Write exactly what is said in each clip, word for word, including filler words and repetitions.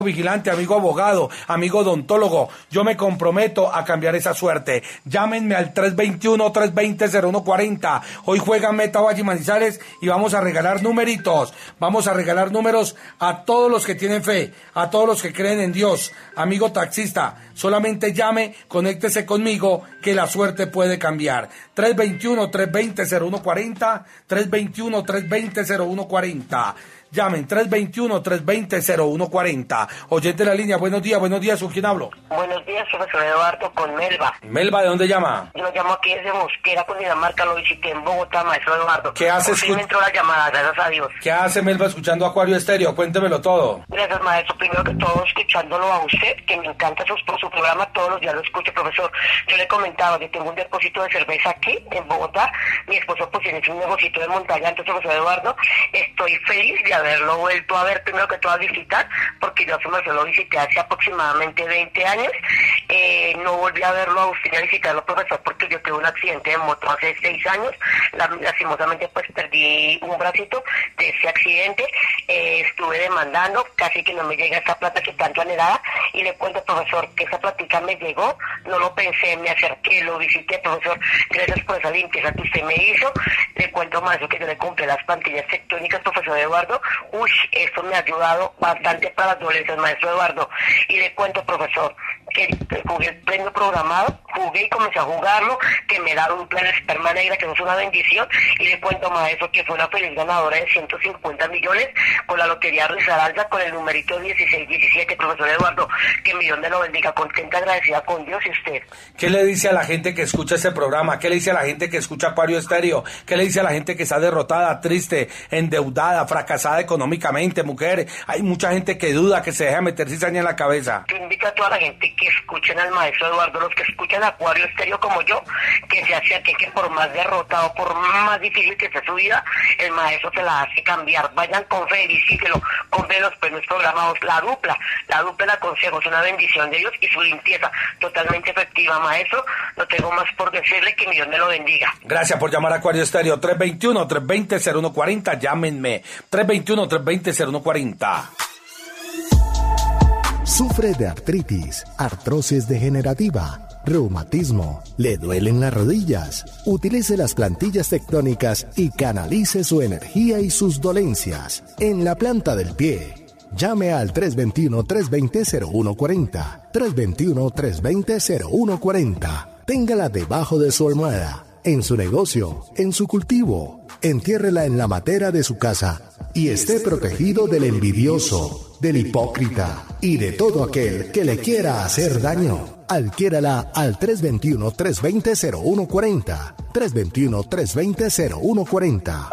vigilante, amigo abogado, amigo odontólogo, yo me comprometo a cambiar esa suerte. Llámenme al tres veintiuno, tres veinte, cero uno cuarenta. Hoy juega Meta Valle Manizales y vamos a regalar numeritos. Vamos a regalar números a todos los que tienen fe, a todos los que creen en Dios. Amigo taxista, solamente llame, conéctese conmigo, que la suerte puede cambiar. tres veintiuno, tres veinte, cero uno cuarenta, tres veintiuno, tres veinte, cero uno cuarenta. Llamen tres veintiuno, tres veinte, cero uno cuarenta. Oyente de la línea, buenos días, buenos días, ¿con quién hablo? Buenos días, profesor Eduardo, con Melba. Melba, ¿de dónde llama? Yo lo llamo aquí desde Mosquera, Cundinamarca, lo visité en Bogotá, maestro Eduardo. ¿Qué hace? Por fin me entró la llamada, gracias a Dios. ¿Qué hace Melba escuchando Acuario Estéreo? Cuéntemelo todo. Gracias, maestro. Primero que todo, escuchándolo a usted, que me encanta su, su programa, todos los días lo escucho, profesor. Yo le comentaba que tengo un depósito de cerveza aquí, en Bogotá. Mi esposo pues tiene un negocito de montaña, entonces, profesor Eduardo, estoy feliz de haberlo vuelto a ver, primero que todo a visitar, porque yo se lo visité hace aproximadamente veinte años. Eh, no volví a verlo a usted ni a visitarlo, profesor, porque yo tuve un accidente de moto hace seis años. Lastimosamente pues perdí un bracito de ese accidente. Eh, estuve demandando, casi que no me llega esa plata que tanto anhelaba, y le cuento, profesor, que esa plática me llegó, no lo pensé, me acerqué, lo visité, profesor, gracias por esa limpieza que usted me hizo. Le cuento más que yo le compré las plantillas tectónicas, profesor Eduardo. Uy, esto me ha ayudado bastante para las dolencias, maestro Eduardo. Y le cuento, profesor, que jugué el premio programado, jugué y comencé a jugarlo, que me da un plan de esperma negra, que no es una bendición. Y le cuento, maestro, que fue una feliz ganadora de ciento cincuenta millones con la lotería Risaralda, con el numerito dieciséis diecisiete, profesor Eduardo. Que mi Dios me lo bendiga, contenta, agradecida con Dios y usted. ¿Qué le dice a la gente que escucha ese programa? ¿Qué le dice a la gente que escucha Acuario Estéreo? ¿Qué le dice a la gente que está derrotada, triste, endeudada, fracasada económicamente, mujer? Hay mucha gente que duda, que se deja meter cizaña en la cabeza. Yo invito a toda la gente que escuchen al maestro Eduardo, los que escuchan Acuario Estéreo como yo, que se acerquen, que por más derrotado, por más difícil que sea su vida, el maestro se la hace cambiar. Vayan con fe, visítelo, con fe los premios programados, la dupla, la dupla la consejo, es una bendición de Dios y su limpieza totalmente efectiva, maestro. No tengo más por decirle, que mi Dios me lo bendiga. Gracias por llamar a Acuario Estéreo, tres veintiuno, tres veinte, cero uno cuarenta, llámenme, tres veintiuno, tres veinte, cero uno cuarenta. ¿Sufre de artritis, artrosis degenerativa, reumatismo? ¿Le duelen las rodillas? Utilice las plantillas tectónicas y canalice su energía y sus dolencias en la planta del pie. Llame al tres veintiuno, tres veinte, cero uno cuarenta, tres veintiuno, tres veinte, cero uno cuarenta. Téngala debajo de su almohada, en su negocio, en su cultivo. Entiérrela en la matera de su casa y esté protegido del envidioso, del hipócrita y de todo aquel que le quiera hacer daño. Adquiérala al tres veintiuno, tres veinte, cero uno cuarenta, tres veintiuno, tres veinte, cero uno cuarenta.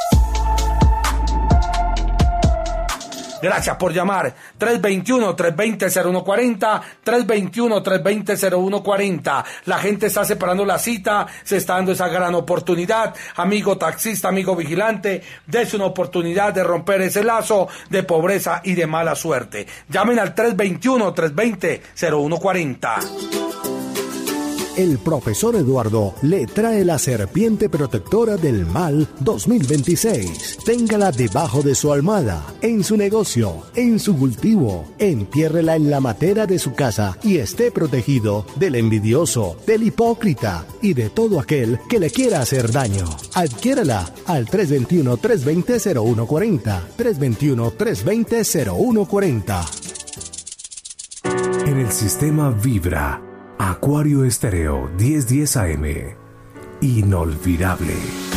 Gracias por llamar. tres veintiuno, tres veinte, cero uno cuarenta, tres veintiuno, tres veinte, cero uno cuarenta. La gente está separando la cita, se está dando esa gran oportunidad. Amigo taxista, amigo vigilante, des una oportunidad de romper ese lazo de pobreza y de mala suerte. Llamen al tres veintiuno, tres veinte, cero uno cuarenta. El profesor Eduardo le trae la serpiente protectora del mal dos mil veintiséis. Téngala debajo de su almohada, en su negocio, en su cultivo. Entiérrela en la matera de su casa y esté protegido del envidioso, del hipócrita y de todo aquel que le quiera hacer daño. Adquiérala al tres veintiuno, tres veinte, cero uno cuarenta, tres veintiuno, tres veinte, cero uno cuarenta. En el sistema Vibra, Acuario Estéreo mil diez A M. Inolvidable.